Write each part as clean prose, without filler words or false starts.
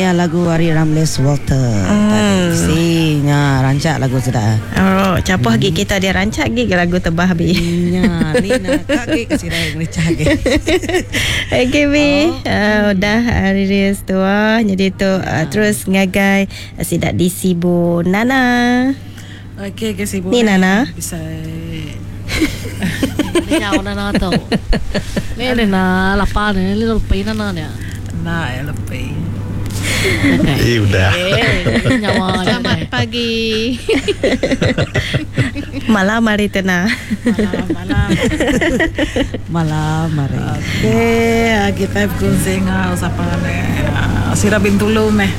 Nyanyi lagu Ari Ramles Walter tadi. Rancak lagu sudah. Oh, capah lagi kita dia rancak lagi lagu tebah bi. Nya, Lina kak kasih dah ngecah ke. Okay bi. Dah hari dia tua. Jadi tu terus ngagai sidak di Sibu Nana. Okay, ke Sibu. Ni Nana. Bisa. Ni ako na nato. Ni na lapan ni little pain na niya. Na LP. Udah. Nyawa. Selamat pagi. Malam hari tena. Malam mari. Okay, kita kunsing usapan Sira Bintulu meh.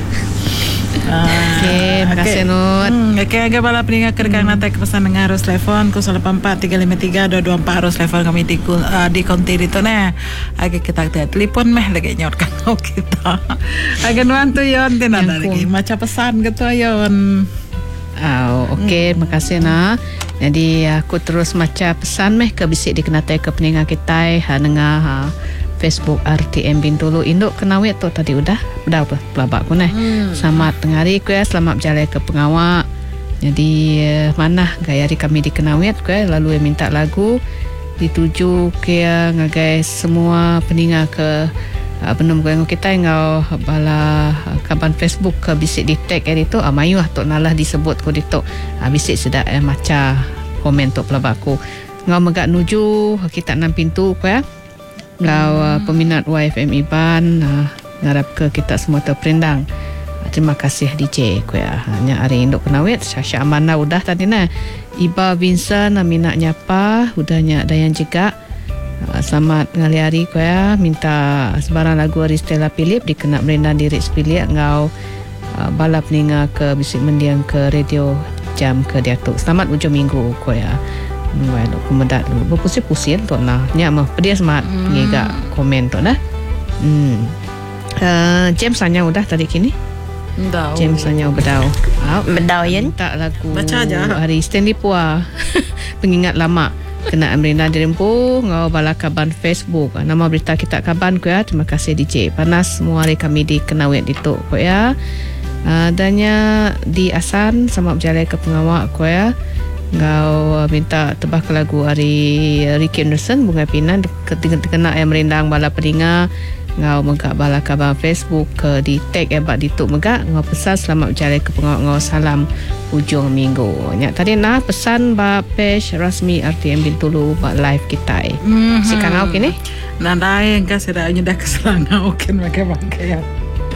Okay, makasih Nut. Okay, agak bala peningat kerjaan nanti kepesan dengan harus telefon 084-353-224 harus telefon kami di konti itu nih. Agak kita telepon meh lagi nyorkan kita. Agak nuantu yon tidak ada lagi macam pesan gitu yon. Okay, makasih na. Jadi aku terus maca pesan meh ke bisik dikenatai ke peningat kita dengan Facebook RTM Bintulu induk kenawit tu tadi udah pelabak ku neh. Selamat tengah hari ku ya, selamat berjalan ke pengawak. Jadi mana gaya hari kami di kenawit ku ya, lalu minta lagu dituju ke ngagai semua peningat ke penum ku kita ngau bala kaban Facebook ke bisik di tag itu amayu tok nalah disebut ku ditok. Bisik sedak maca komen tok pelabak ku. Ngau megak nuju kita 6 pintu ku ya. Melau peminat YFM Iban ngarap ke kita semua terperindang. Terima kasih DJ ku ya. Hanya hari induk kenawit Syasha Amanda udah tadi nah. Iba Vincent minat nyapa udahnya Dayan juga. Selamat ngali hari ku ya. Minta sebarang lagu Aristella Philip dikena merendang diri sepiliak ngau balap ninga ke bisik mendiang ke radio jam ke diatuk. Selamat ujung minggu ku ya. Well, kemudian dulu berpusing-pusing tu nah. Nya mah pedia semat ngega komen tu dah. James hanya udah tadi kini. James hanya bedau. Bedau yen Tak lagu. Baca aja. Hari Stanley Pua. Pengingat lama. Kena Amrina Dirempu ngau bala kaban Facebook. Nama berita kita kaban ku ya. Terima kasih DJ. Panas semua hari kami di Kenawit dituk ku ya. Adanya di Asan sama berjalan ke pengawak ku ya. Ngau minta tebah ke lagu hari Ricky Anderson Bunga Pinan kena yang merindang bala peninga ngau megak bala kabar Facebook ke di tag ebak dituk megak ngau pesan selamat berjalan ke pengawak ngau salam ujung minggu. Nyak tadi nah pesan ba page rasmi RTM Bintulu ba live kita. Si kangau kini nandai engkau sudah nyedak ke Selangau kan pakai ya.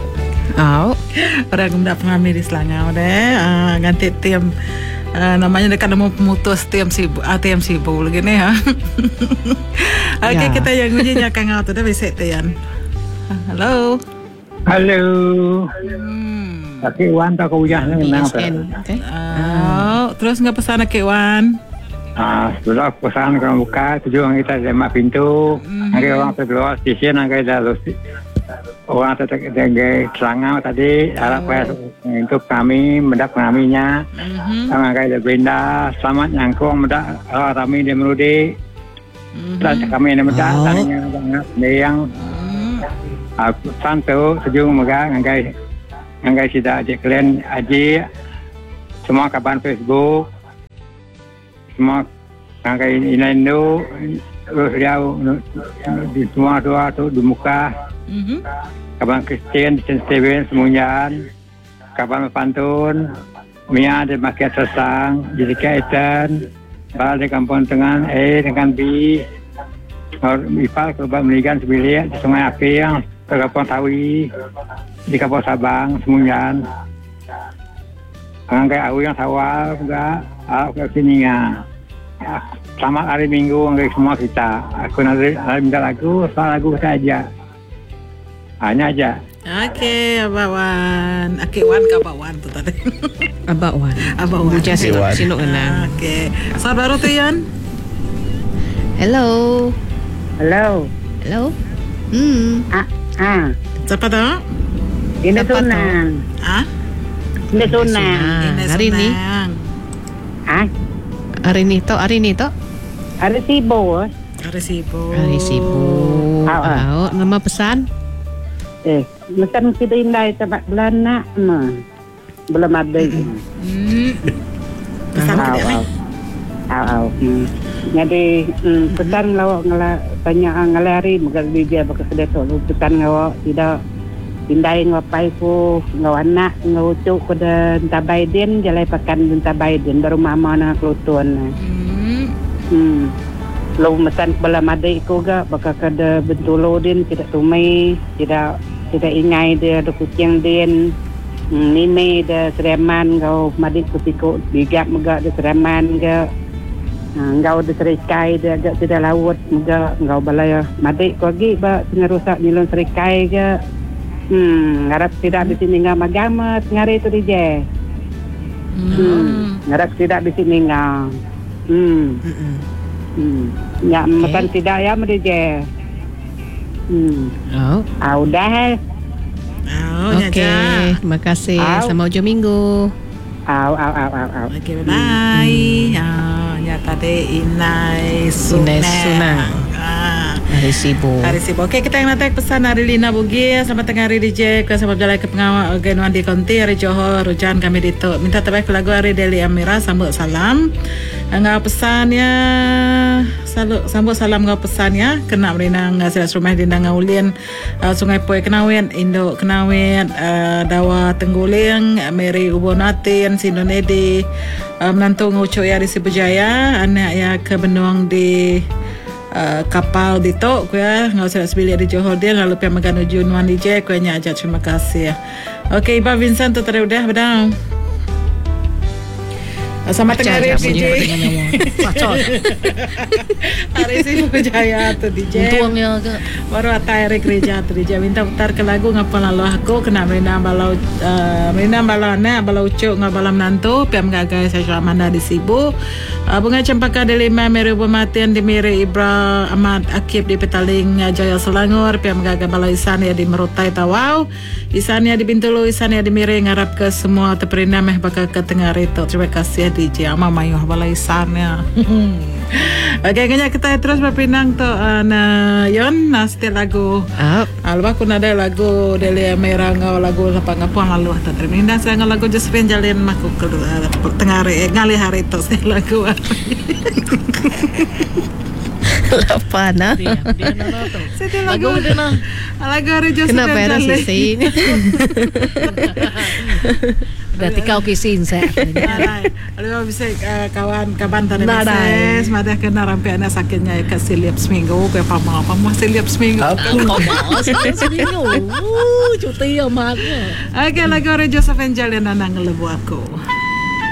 Orang muda pengambil di Selangau deh ganti tim namanya dekat mau pemutus ATM sibuk lagi nih ya. Okey, kita yang ujinya Kang Auto dah bisa Tian. Halo. Kak Wan tak kau ujah nang terus enggak pesan Kak Wan? Sudah pesan kalau buka tujuan kita lemak pintu. Hari orang terkeluar stesen angkai dah orang terdengar Selangau tadi harap untuk kami mendak kaminya angkai dah benda selamat nyangkung mendak kami dia merudi dan kami ini mendak tanya banget yang santu sejung megang angkai sidak aja kalian aji semua kaban Facebook semua angkai Indo dia di semua doa tu di muka kaban Kristian di Steven semuanya kaban pantun Mia di Makiat Sesang jadi kaitan bal di Kampung Tengah dengan B Ipal kerbau meligan sebilik di Sungai Api yang ke Kampung Tawi di Kampung Sabang semuanya angkai awu yang sawal juga ke sininya. Selamat hari Minggu untuk semua kita. Aku nanti minta lagu saja. Hanya aja. Okey, Abak Wan. Akik Wan ke Abak Wan tu tadi. Abak Wan. Buja sinuk kena. Okey. Saat baru tu Yan. Hello. Siapa tu? Ini tunang. Ini tunang. Hari ni. Hari ni to. Hari sibuk. Hari sibuk. Nama pesan? Mesan kita indai tempat belanak mah. Belum ada. Pesan ke dia. Jadi pesan lawak tanya ngalari magal dia bakal kedai tu. Pesan lawak tidak indai ngapai ko ngawana ngaucuk pada tabai den jalai pakan tabai den baru mama na kelutun. Lo mesan bala madai ko ga bakal kada bentulo den tidak tumai tidak ingai dia ada kucing den. Nini ada sereman kau madik kupiko digap megak ada sereman ke kau ada serikai dia agak tidak laut megak kau balai madik kau lagi ba pengerusak nilon serikai ke ngarap tidak di sini ngam agama ngari itu DJ ngarap tidak di sini ngam ya makan tidak ya DJ udah Okey, terima kasih. Selamat hujung minggu. Okey, bye. Ya tadi Inai Sunang. Hari sibuk. Okey, kita yang nak pesan hari Lina Bugis selamat tengah hari DJ ke sebab jalan ke pengawal Genuan di Konti hari Johor hujan kami dituk. Minta terbaik lagu hari Deli Amira sambut salam. Ngau pesan ya sambut salam ngau pesan ya kena merenang silat rumah di Nangaulin Sungai Poi Kenawin Induk Kenawin Dawa Tengguling Mary Ubonatin Sindonedi menantu ngucuk ya di Sibujaya anak ya ke Benuang di kapal di tok ya ngau silat sebilik di Johor dia lalu pihak Megano Junwan DJ kuenya ajak terima kasih. Okey Iba Vincent tu tadi udah bedang. Sama tengah hari DJ hari sibuk jaya tu DJ Untungnya ke baru atai hari gereja tu DJ minta putar ke lagu ngapa lalu aku kena merina balau balau ucuk ngapa balam nantu piam gagai saya Amanda di Sibu bunga cempaka di 5 Meri Pematian di Miri Ibra Ahmad Akib di Petaling Jaya Selangor piam gagai balau Isania di Merutai Tawau Isania di Bintulu Isania di Miri ngarap ke semua terperindah bakal ke tengah itu terima kasih DJ ama mayuh balai sannya. Okey, kanya kita terus berpinang tu na yon na setiap lagu. Alba kun ada lagu Delia Merah ngau lagu apa ngapuan lalu tak terminda saya lagu Josephine Jalin maku tengah hari ngali hari tu saya lagu. Lapan ah. Lagu dia nak. Lagu hari Josephine Jalin. Kenapa ada sisi ini? Berarti kau kisin saya. Aduh bisa kawan tadi ses, madah kena rampai anak sakitnya ke silip seminggu, ke apa silip seminggu. Seminggu. Cuti amat. Okey lagu Josephine Jalin nang ngelebu aku.